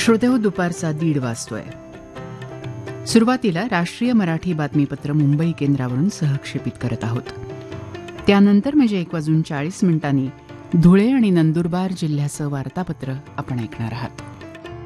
श्रोतेहो, दुपारचा 1:30 वाजतोय. सुरुवातीला राष्ट्रीय मराठी बातमीपत्र मुंबई केंद्रावरून सहक्षेपित करत आहोत. त्यानंतर म्हणजे 1:40 धुळे आणि नंदुरबार जिल्ह्याचं वार्तापत्र आपण ऐकणार आहात.